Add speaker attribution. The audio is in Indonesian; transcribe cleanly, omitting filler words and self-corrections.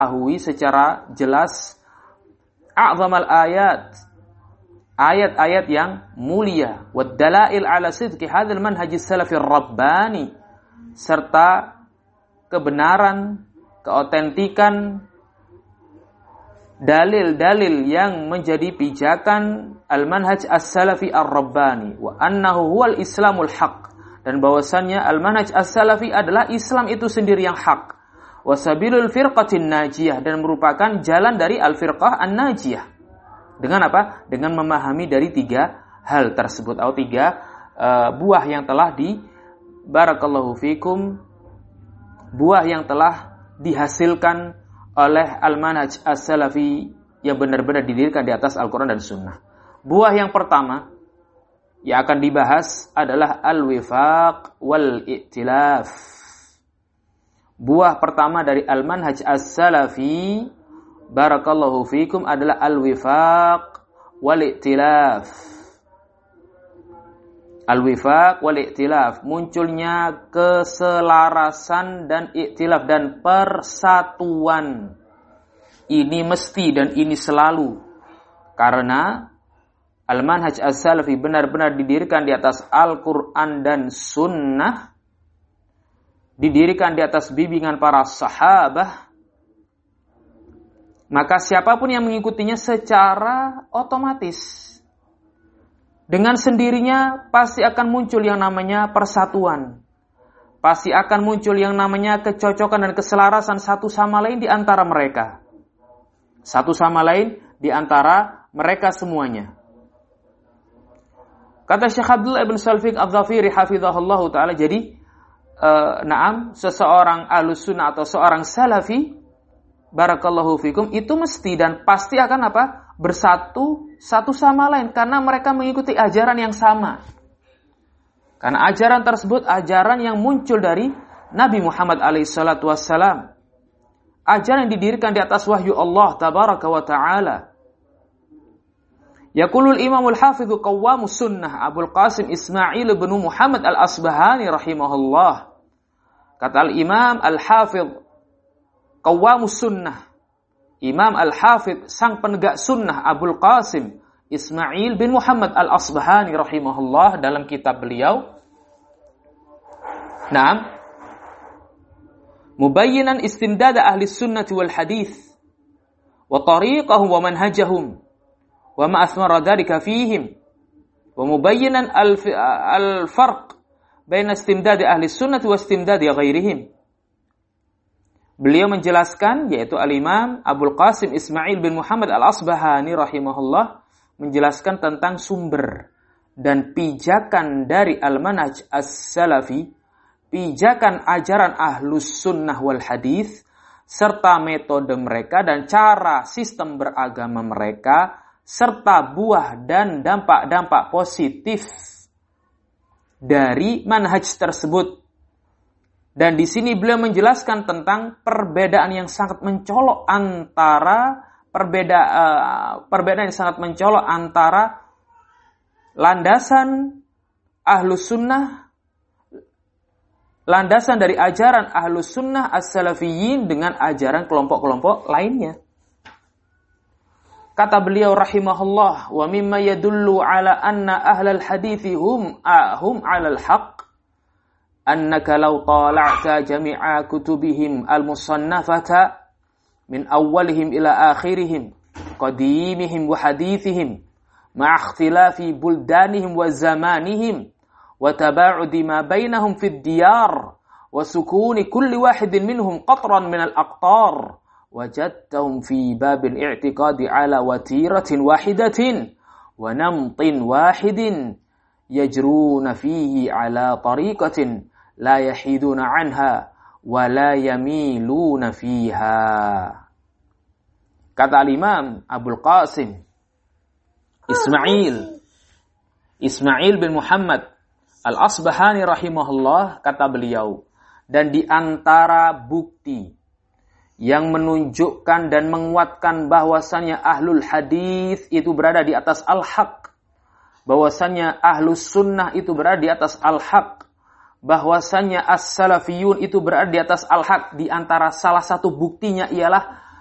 Speaker 1: mengetahui secara jelas a'zamal ayat-ayat yang mulia wad dalail ala sidqi hadzal manhaj as-salafi ar-rabbani, serta kebenaran, keotentikan dalil-dalil yang menjadi pijakan al-manhaj as-salafi ar-rabbani, wa annahu huwal islamul haq, dan bahwasannya al-manhaj as-salafi adalah Islam itu sendiri yang hak, wa sabilul firqatin najiyah, dan merupakan jalan dari al-firqah an-najiyah. Dengan apa? Dengan memahami dari 3 hal tersebut, atau 3 buah yang telah barakallahu fikum, buah yang telah dihasilkan oleh al-manhaj as-salafi yang benar-benar didirikan di atas Al-Quran dan Sunnah. Buah yang pertama yang akan dibahas adalah al-wifaq wal-i'tilaf. Buah pertama dari al-manhaj as-salafi, barakallahu fikum, adalah al-wifaq wal-i'tilaf. Al-wifaq wal-i'tilaf, munculnya keselarasan dan i'tilaf dan persatuan. Ini mesti dan ini selalu. Karena al-manhaj as-salafi benar-benar didirikan di atas Al-Quran dan Sunnah, didirikan di atas bimbingan para sahabah, maka siapapun yang mengikutinya secara otomatis, dengan sendirinya pasti akan muncul yang namanya persatuan. Pasti akan muncul yang namanya kecocokan dan keselarasan satu sama lain di antara mereka. Satu sama lain di antara mereka semuanya. Kata Syekh Abdullah ibn Salfiq al-Dhafiri hafizahullah ta'ala, jadi seseorang ahlus sunnah atau seorang salafi, barakallahu fikum, itu mesti dan pasti akan apa? Bersatu satu sama lain, karena mereka mengikuti ajaran yang sama. Karena ajaran tersebut ajaran yang muncul dari Nabi Muhammad alaihissalatu wassalam. Ajaran yang didirikan di atas wahyu Allah tabaraka wa ta'ala. Yaqulul imamul hafidhu qawwamus sunnah Abul Qasim Ismail bin Muhammad al-Asbahani rahimahullah. Kata al-imam al-hafidh qawwamus sunnah, Imam al-hafidh sang penegak sunnah Abul Qasim Ismail bin Muhammad al-Asbahani rahimahullah, dalam kitab beliau, mubayyinan istimdada ahli sunnati wal hadith wa tariqahum wa manhajahum wa ma athmara dhalika fihim wa mubayyinan al-farq baina istimdadi ahli sunnati wa istimdadi ghairihim. Beliau menjelaskan, yaitu al-imam Abul Qasim Ismail bin Muhammad al-Asbahani rahimahullah, menjelaskan tentang sumber dan pijakan dari al-manhaj as-salafi, pijakan ajaran ahlus sunnah wal hadith, serta metode mereka dan cara sistem beragama mereka, serta buah dan dampak-dampak positif dari manhaj tersebut. Dan di sini beliau menjelaskan tentang perbedaan yang sangat mencolok antara perbedaan yang sangat mencolok antara landasan ahlus sunnah, landasan dari ajaran ahlus sunnah as-salafiyyin dengan ajaran kelompok-kelompok lainnya. Kata beliau rahimahullah, wa mimma yadullu ala anna ahlal hadithi hum 'alal haqq annaka law tala'ta jami'a kutubihim al-musannafata min awwalihim ila akhirihim qadimihim wa hadithihim ma'a ikhtilafi buldanihim wa zamanihim wa taba'udi ma bainahum fid diyar wa sukuni kulli wahidin minhum qatran min al-aqtar wajadtahum fi babil i'tiqadi ala watiratin wahidatin wa namtin wahidin yajruna fihi ala tariqatin la yahiduna anha wa la yamiluna fiha. Kata al-imam Abul Qasim Ismail bin Muhammad al-Asbahani rahimahullah, kata beliau, dan di antara bukti yang menunjukkan dan menguatkan bahwasannya ahlul hadis itu berada di atas al-haq, bahwasannya ahlus sunnah itu berada di atas al-haq, bahwasannya as-salafiyun itu berada di atas al-haq, di antara salah satu buktinya ialah